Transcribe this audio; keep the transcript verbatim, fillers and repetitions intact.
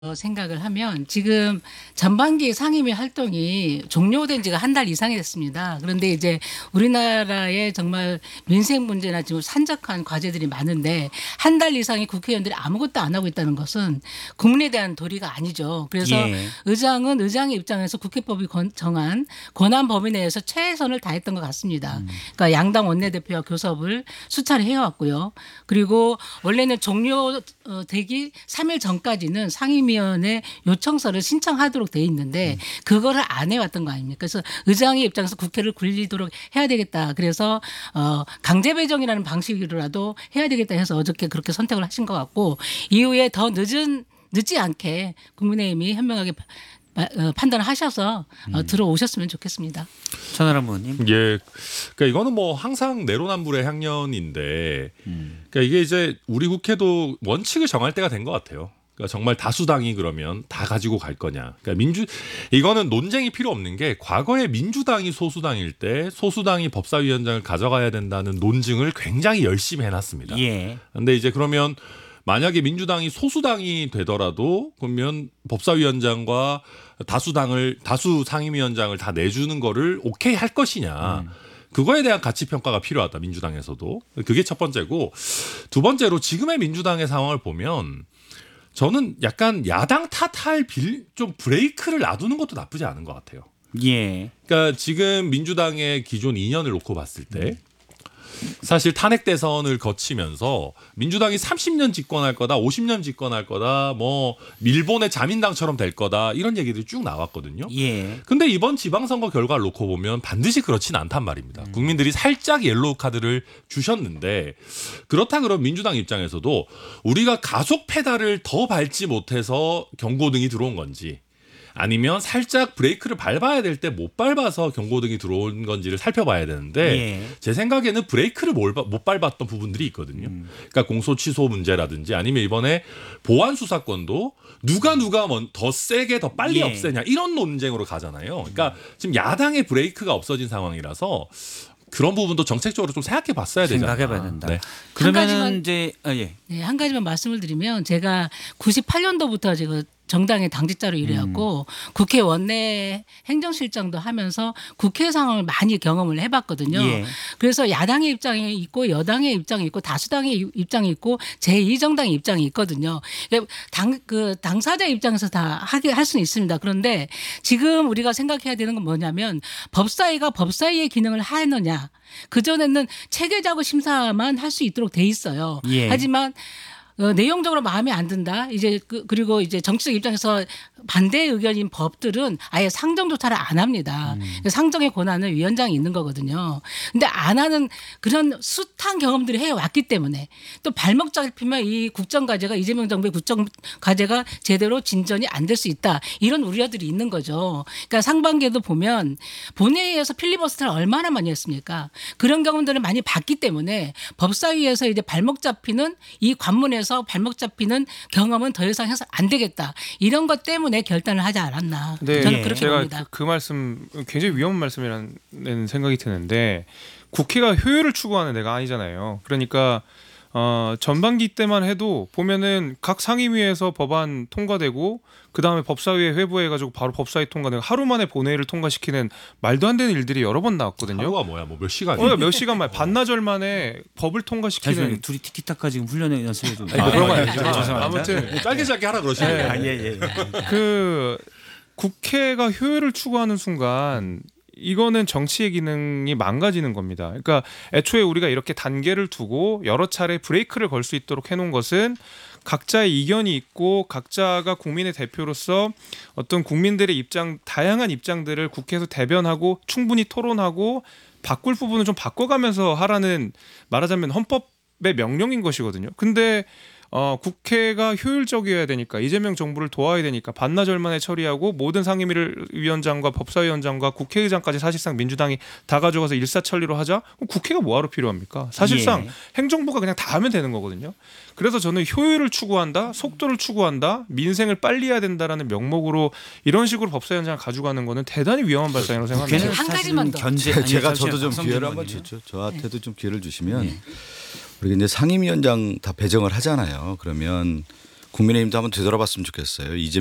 어, 생각을 하면 지금 전반기 상임위 활동이 종료된 지가 한 달 이상이 됐습니다. 그런데 이제 우리나라의 정말 민생 문제나 지금 산적한 과제들이 많은데 한 달 이상이 국회의원들이 아무것도 안 하고 있다는 것은 국민에 대한 도리가 아니죠. 그래서 예. 의장은 의장의 입장에서 국회법이 권- 정한 권한 범위 내에서 최선을 다했던 것 같습니다. 음. 그러니까 양당 원내대표와 교섭을 수차례 해왔고요. 그리고 원래는 종료되기 삼 일 전까지는 상임위원회 요청서를 신청하도록 돼 있는데 그거를 안 해왔던 거 아닙니까? 그래서 의장의 입장에서 국회를 굴리도록 해야 되겠다. 그래서 어 강제 배정이라는 방식으로라도 해야 되겠다 해서 어저께 그렇게 선택을 하신 것 같고 이후에 더 늦은 늦지 않게 국민의힘이 현명하게 파- 어, 판단을 하셔서 어, 들어오셨으면 좋겠습니다. 전하람 의원님. 예, 그러니까 이거는 뭐 항상 내로남불의 향연인데, 그러니까 이게 이제 우리 국회도 원칙을 정할 때가 된 것 같아요. 그러니까 정말 다수당이 그러면 다 가지고 갈 거냐. 그러니까 민주 이거는 논쟁이 필요 없는 게 과거에 민주당이 소수당일 때 소수당이 법사위원장을 가져가야 된다는 논증을 굉장히 열심히 해놨습니다. 예. 근데 이제 그러면 만약에 민주당이 소수당이 되더라도 그러면 법사위원장과 다수당을 다수 상임위원장을 다 내주는 거를 오케이 할 것이냐. 그거에 대한 가치 평가가 필요하다. 민주당에서도. 그게 첫 번째고, 두 번째로 지금의 민주당의 상황을 보면 저는 약간 야당 탓할 빌, 좀 브레이크를 놔두는 것도 나쁘지 않은 것 같아요. 예. 그러니까 지금 민주당의 기존 이 년을 놓고 봤을 때 사실 탄핵 대선을 거치면서 민주당이 삼십 년 집권할 거다, 오십 년 집권할 거다, 뭐 일본의 자민당처럼 될 거다 이런 얘기들이 쭉 나왔거든요. 예. 근데 이번 지방선거 결과를 놓고 보면 반드시 그렇진 않단 말입니다. 국민들이 살짝 옐로우 카드를 주셨는데, 그렇다 그러면 민주당 입장에서도 우리가 가속 페달을 더 밟지 못해서 경고등이 들어온 건지, 아니면 살짝 브레이크를 밟아야 될 때 못 밟아서 경고등이 들어온 건지를 살펴봐야 되는데, 예. 제 생각에는 브레이크를 못 밟- 못 밟았던 부분들이 있거든요. 그러니까 공소 취소 문제라든지, 아니면 이번에 보안 수사권도 누가 누가 먼- 더 세게 더 빨리 예. 없애냐 이런 논쟁으로 가잖아요. 그러니까 지금 야당의 브레이크가 없어진 상황이라서 그런 부분도 정책적으로 좀 생각해 봤어야 되잖아요. 생각해봐야 된다. 네. 그러면은 가지만- 이제 아, 예. 네, 한 가지만 말씀을 드리면 제가 구십팔 년도부터 지금 정당의 당직자로 일해왔고 국회 원내 행정실장도 하면서 국회 상황을 많이 경험을 해봤거든요. 예. 그래서 야당의 입장이 있고 여당의 입장이 있고 다수당의 입장이 있고 제이 정당의 입장이 있거든요. 당, 그 당사자 입장에서 다 하게 할 수는 있습니다. 그런데 지금 우리가 생각해야 되는 건 뭐냐면 법사위가 법사위의 기능을 하느냐. 그전에는 체계자구 심사만 할 수 있도록 돼 있어요. 예. 하지만 어, 내용적으로 마음에 안 든다. 이제 그, 그리고 이제 정치적 입장에서 반대 의견인 법들은 아예 상정조차를 안 합니다. 음. 상정의 권한은 위원장이 있는 거거든요. 근데 안 하는 그런 숱한 경험들을 해왔기 때문에 또 발목 잡히면 이 국정과제가 이재명 정부의 국정과제가 제대로 진전이 안 될 수 있다. 이런 우려들이 있는 거죠. 그러니까 상반기에도 보면 본회의에서 필리버스터를 얼마나 많이 했습니까? 그런 경험들을 많이 봤기 때문에 법사위에서 이제 발목 잡히는 이 관문에서 발목 잡히는 경험은 더 이상 해서 안 되겠다. 이런 것 때문에 결단을 하지 않았나. 네, 저는 예. 그렇게 제가 봅니다. 그, 그 말씀 굉장히 위험한 말씀이라는 생각이 드는데, 국회가 효율을 추구하는 데가 아니잖아요. 그러니까 어, 전반기 때만 해도 보면은 각 상임위에서 법안 통과되고 그 다음에 법사위에 회부해가지고 바로 법사위 통과되고 하루 만에 본회의를 통과시키는 말도 안 되는 일들이 여러 번 나왔거든요. 하루가 뭐야? 뭐 몇 시간이? 어, 몇 시간 만에 반나절 만에 법을 잠시만요. 통과시키는. 둘이 티키타카 지금 훈련에 연습해 좀. 아니, 뭐 그런 건 아, 아니지만 죄송합니다. 아무튼 짧게 짧게 하라 그러시네요. 아, 예, 예. 그 국회가 효율을 추구하는 순간 이거는 정치의 기능이 망가지는 겁니다. 그러니까 애초에 우리가 이렇게 단계를 두고 여러 차례 브레이크를 걸 수 있도록 해놓은 것은 각자의 이견이 있고 각자가 국민의 대표로서 어떤 국민들의 입장, 다양한 입장들을 국회에서 대변하고 충분히 토론하고 바꿀 부분은 좀 바꿔가면서 하라는, 말하자면 헌법의 명령인 것이거든요. 근데 어, 국회가 효율적이어야 되니까, 이재명 정부를 도와야 되니까 반나절 만에 처리하고 모든 상임위를 위원장과 법사위원장과 국회의장까지 사실상 민주당이 다 가져가서 일사천리로 하자? 그럼 국회가 뭐하러 필요합니까? 사실상 예. 행정부가 그냥 다 하면 되는 거거든요. 그래서 저는 효율을 추구한다, 속도를 추구한다, 민생을 빨리 해야 된다라는 명목으로 이런 식으로 법사위원장을 가져가는 거는 대단히 위험한 발상이라고 생각합니다. 국회는 한 사실은 가지만 더. 견제. 아니, 제가 잠시만요. 저도 좀 박성준 기회를 한번 의원님요. 주죠. 저한테도 좀 기회를 주시면, 우리가 이제 상임위원장 다 배정을 하잖아요. 그러면 국민의힘도 한번 되돌아봤으면 좋겠어요. 이제